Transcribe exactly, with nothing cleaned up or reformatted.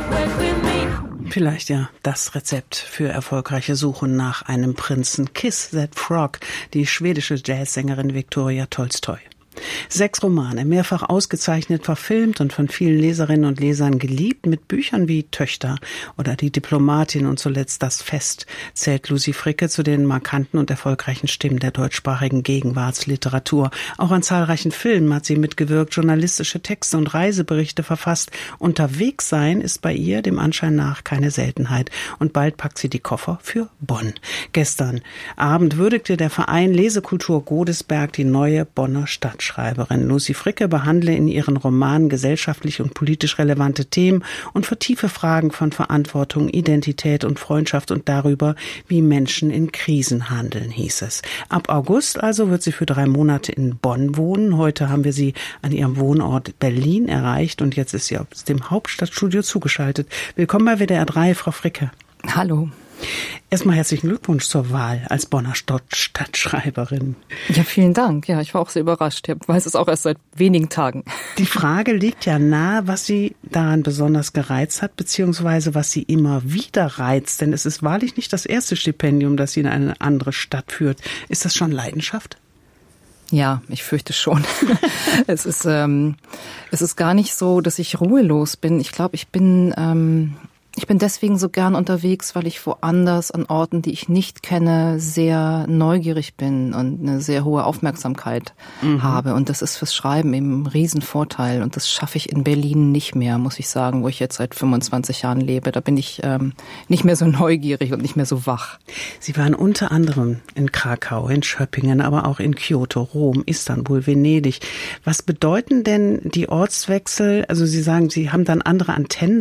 Vielleicht ja das Rezept für erfolgreiche Suchen nach einem Prinzen. Kiss That Frog, die schwedische Jazzsängerin Viktoria Tolstoi. Sechs Romane, mehrfach ausgezeichnet, verfilmt und von vielen Leserinnen und Lesern geliebt, mit Büchern wie Töchter oder Die Diplomatin und zuletzt Das Fest, zählt Lucy Fricke zu den markanten und erfolgreichen Stimmen der deutschsprachigen Gegenwartsliteratur. Auch an zahlreichen Filmen hat sie mitgewirkt, journalistische Texte und Reiseberichte verfasst. Unterwegs sein ist bei ihr dem Anschein nach keine Seltenheit. Und bald packt sie die Koffer für Bonn. Gestern Abend würdigte der Verein Lesekultur Godesberg die neue Bonner Stadt. Schreiberin Lucy Fricke behandle in ihren Romanen gesellschaftlich und politisch relevante Themen und vertiefe Fragen von Verantwortung, Identität und Freundschaft und darüber, wie Menschen in Krisen handeln, hieß es. Ab August also wird sie für drei Monate in Bonn wohnen. Heute haben wir sie an ihrem Wohnort Berlin erreicht und jetzt ist sie aus dem Hauptstadtstudio zugeschaltet. Willkommen bei W D R drei, Frau Fricke. Hallo. Erstmal herzlichen Glückwunsch zur Wahl als Bonner Stadtschreiberin. Ja, vielen Dank. Ja, ich war auch sehr überrascht. Ich weiß es auch erst seit wenigen Tagen. Die Frage liegt ja nahe, was Sie daran besonders gereizt hat, beziehungsweise was Sie immer wieder reizt. Denn es ist wahrlich nicht das erste Stipendium, das Sie in eine andere Stadt führt. Ist das schon Leidenschaft? Ja, ich fürchte schon. es ist ähm, es ist gar nicht so, dass ich ruhelos bin. Ich glaube, ich bin ähm, Ich bin deswegen so gern unterwegs, weil ich woanders an Orten, die ich nicht kenne, sehr neugierig bin und eine sehr hohe Aufmerksamkeit mhm. habe. Und das ist fürs Schreiben eben ein Riesenvorteil. Und das schaffe ich in Berlin nicht mehr, muss ich sagen, wo ich jetzt seit fünfundzwanzig Jahren lebe. Da bin ich ähm, nicht mehr so neugierig und nicht mehr so wach. Sie waren unter anderem in Krakau, in Schöppingen, aber auch in Kyoto, Rom, Istanbul, Venedig. Was bedeuten denn die Ortswechsel? Also Sie sagen, Sie haben dann andere Antennen